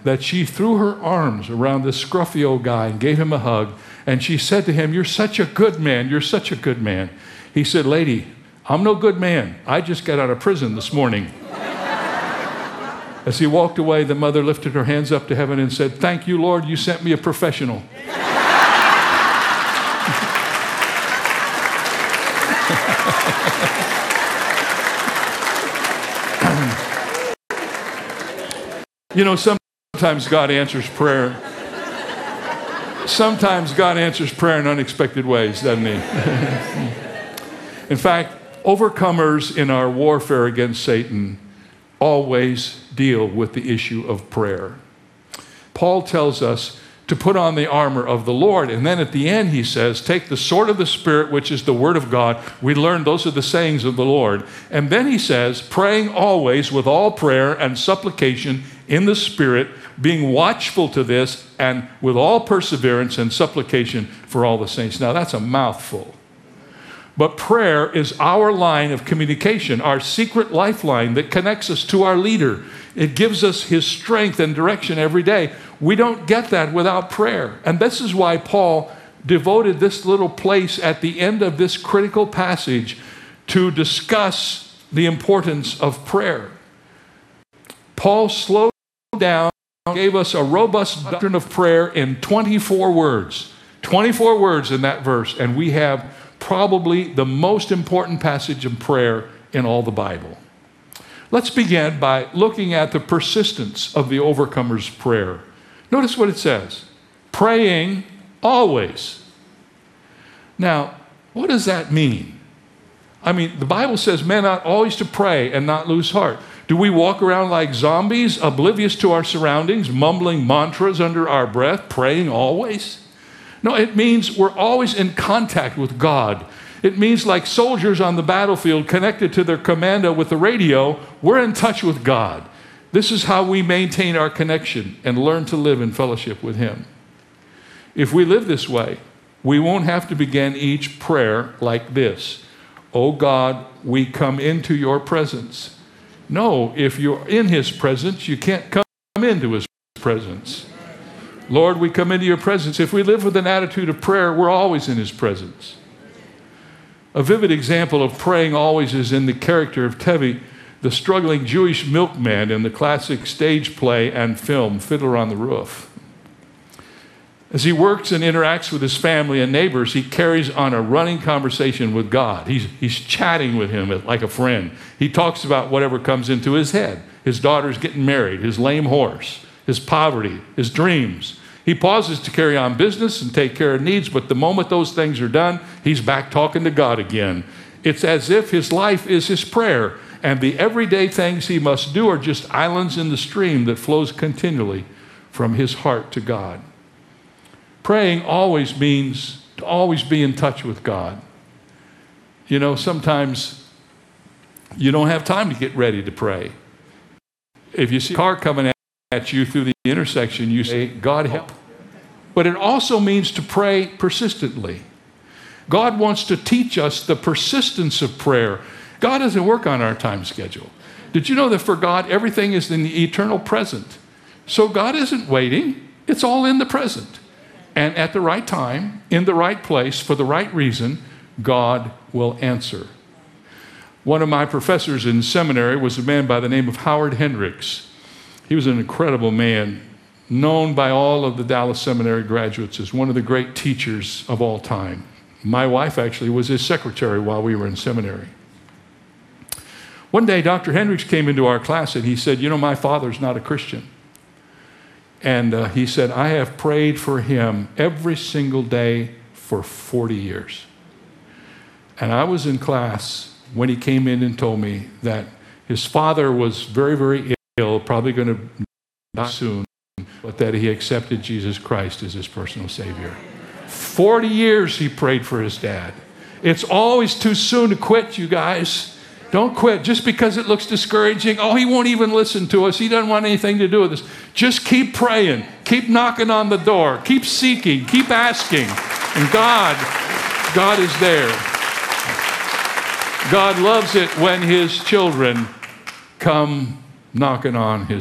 that she threw her arms around this scruffy old guy and gave him a hug. And she said to him, "You're such a good man. You're such a good man." He said, "Lady, I'm no good man. I just got out of prison this morning." As he walked away, the mother lifted her hands up to heaven and said, "Thank you, Lord, you sent me a professional." You know, sometimes God answers prayer. Sometimes God answers prayer in unexpected ways, doesn't he? In fact, overcomers in our warfare against Satan always deal with the issue of prayer. Paul tells us to put on the armor of the Lord. And then at the end he says, take the sword of the Spirit, which is the word of God. We learned those are the sayings of the Lord. And then he says, praying always with all prayer and supplication in the Spirit, being watchful to this, and with all perseverance and supplication for all the saints. Now that's a mouthful. But prayer is our line of communication, our secret lifeline that connects us to our leader. It gives us his strength and direction every day. We don't get that without prayer. And this is why Paul devoted this little place at the end of this critical passage to discuss the importance of prayer. Paul slowed down, gave us a robust doctrine of prayer in 24 words. 24 words in that verse, and we have probably the most important passage of prayer in all the Bible. Let's begin by looking at the persistence of the overcomer's prayer. Notice what it says. Praying always. Now, what does that mean? I mean, the Bible says men ought always to pray and not lose heart. Do we walk around like zombies, oblivious to our surroundings, mumbling mantras under our breath, praying always? No, it means we're always in contact with God. It means like soldiers on the battlefield connected to their commando with the radio, we're in touch with God. This is how we maintain our connection and learn to live in fellowship with him. If we live this way, we won't have to begin each prayer like this. Oh God, we come into your presence. No, if you're in his presence, you can't come into his presence. Lord, we come into your presence. If we live with an attitude of prayer, we're always in his presence. A vivid example of praying always is in the character of Tevi, the struggling Jewish milkman in the classic stage play and film, Fiddler on the Roof. As he works and interacts with his family and neighbors, he carries on a running conversation with God. He's chatting with him like a friend. He talks about whatever comes into his head. His daughter's getting married, his lame horse, his poverty, his dreams. He pauses to carry on business and take care of needs, but the moment those things are done, he's back talking to God again. It's as if his life is his prayer, and the everyday things he must do are just islands in the stream that flows continually from his heart to God. Praying always means to always be in touch with God. You know, sometimes you don't have time to get ready to pray. If you see a car coming at you through the intersection, you say, God help. But it also means to pray persistently. God wants to teach us the persistence of prayer. God doesn't work on our time schedule. Did you know that for God, everything is in the eternal present? So God isn't waiting. It's all in the present. And at the right time, in the right place, for the right reason, God will answer. One of my professors in seminary was a man by the name of Howard Hendricks. He was an incredible man, known by all of the Dallas Seminary graduates as one of the great teachers of all time. My wife actually was his secretary while we were in seminary. One day, Dr. Hendricks came into our class and he said, you know, my father's not a Christian. And he said, I have prayed for him every single day for 40 years. And I was in class when he came in and told me that his father was very, very ill, probably going to die soon, but that he accepted Jesus Christ as his personal Savior. 40 years he prayed for his dad. It's always too soon to quit, you guys. Don't quit just because it looks discouraging. Oh, he won't even listen to us. He doesn't want anything to do with us. Just keep praying. Keep knocking on the door. Keep seeking. Keep asking. And God is there. God loves it when his children come knocking on his